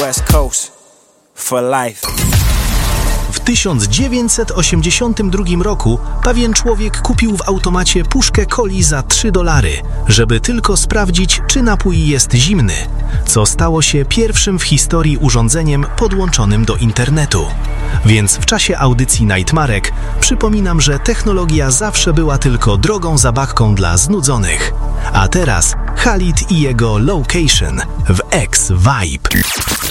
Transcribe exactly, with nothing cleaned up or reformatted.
West Coast for life. W tysiąc dziewięćset osiemdziesiątym drugim roku pewien człowiek kupił w automacie puszkę coli za trzy dolary, żeby tylko sprawdzić, czy napój jest zimny, co stało się pierwszym w historii urządzeniem podłączonym do internetu. Więc w czasie audycji Nightmarek przypominam, że technologia zawsze była tylko drogą zabawką dla znudzonych. A teraz Khalid i jego Location w X-Vibe.